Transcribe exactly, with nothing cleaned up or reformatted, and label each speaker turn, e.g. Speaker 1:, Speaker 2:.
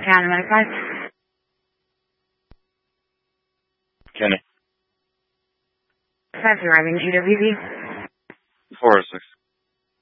Speaker 1: County ninety-five.
Speaker 2: Kenny.
Speaker 1: That's arriving G W B.
Speaker 2: four oh six.